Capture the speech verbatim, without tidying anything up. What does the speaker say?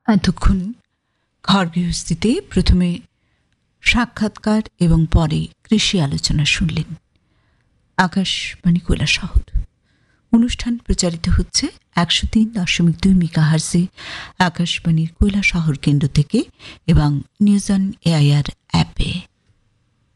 এতক্ষণ ঘর গৃহস্থিতে প্রথমে সাক্ষাৎকার এবং পরে কৃষি আলোচনা শুনলেন। আকাশবাণী কৈলাসহর অনুষ্ঠান প্রচারিত হচ্ছে একশো তিন দশমিক দুই মেগাহার্জে আকাশবাণীর কৈলাসহর কেন্দ্র থেকে এবং নিউজ অন এআইআর অ্যাপে।